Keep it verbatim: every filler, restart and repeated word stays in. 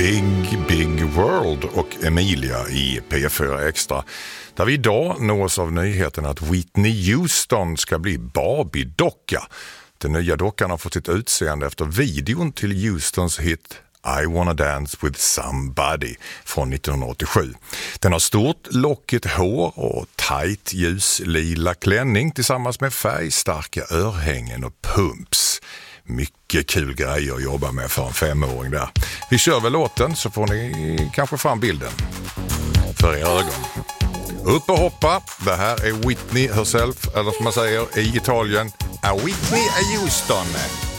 Big Big World och Emilia i P fyra Extra, där vi idag nås av nyheten att Whitney Houston ska bli Barbie-docka. Den nya dockan har fått sitt utseende efter videon till Houstons hit I Wanna Dance With Somebody från nittonhundraåttiosju. Den har stort, lockigt hår och tight ljus lila klänning tillsammans med färgstarka örhängen och pumps. Mycket kul grejer att jobba med för en femåring där. Vi kör väl låten så får ni kanske fram bilden för era ögon. Upp och hoppa, det här är Whitney herself, eller som man säger i Italien, a Whitney Houston.